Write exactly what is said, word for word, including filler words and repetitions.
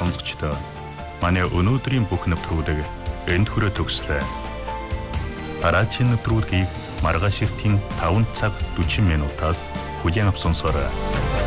сонсогчдоо манай өнөөдрийн бүх нэвтрүүлэг энд хүрээ төгслөө. Дараагийн нэвтрүүлгийг маргааш эртний таван цаг дөрвөн минутаас хүлээн авсан сорой.